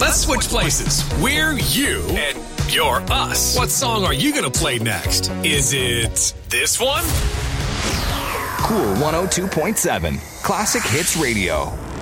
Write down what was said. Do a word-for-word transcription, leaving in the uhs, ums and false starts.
Let's switch places. We're you and you're us. What song are you going to play next? Is it this one? Cool one oh two point seven. Classic Hits Radio.